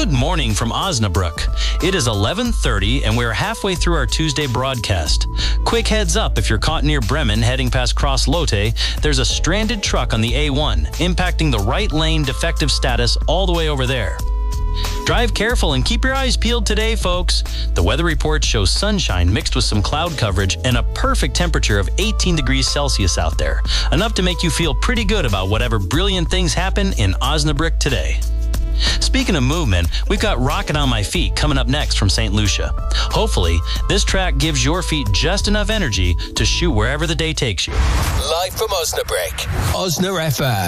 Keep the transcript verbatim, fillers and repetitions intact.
Good morning from Osnabrück. It is eleven thirty and we're halfway through our Tuesday broadcast. Quick heads up, if you're caught near Bremen heading past Cross Lotte, there's a stranded truck on the A one, impacting the right lane defective status all the way over there. Drive careful and keep your eyes peeled today, folks. The weather report shows sunshine mixed with some cloud coverage and a perfect temperature of eighteen degrees Celsius out there. Enough to make you feel pretty good about whatever brilliant things happen in Osnabrück today. Speaking of movement, we've got Rockin' on My Feet coming up next from Saint Lucia. Hopefully, this track gives your feet just enough energy to shoot wherever the day takes you. Live from Osnabrück, Osna F M.